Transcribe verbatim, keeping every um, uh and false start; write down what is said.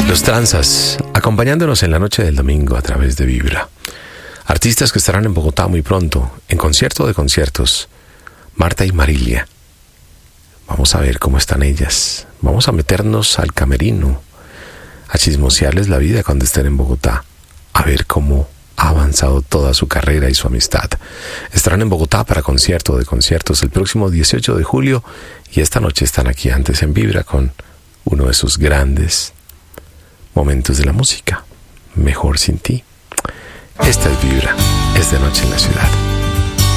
Los Tranzas, acompañándonos en la noche del domingo a través de Vibra. Artistas que estarán en Bogotá muy pronto, en concierto de conciertos. Marta y Marilia. Vamos a ver cómo están ellas. Vamos a meternos al camerino, a chismosearles la vida cuando estén en Bogotá, a ver cómo ha avanzado toda su carrera y su amistad. Estarán en Bogotá para concierto de conciertos el próximo dieciocho de julio y esta noche están aquí antes en Vibra con uno de sus grandes momentos de la música, Mejor sin ti. Esta es Vibra, es de noche en la ciudad.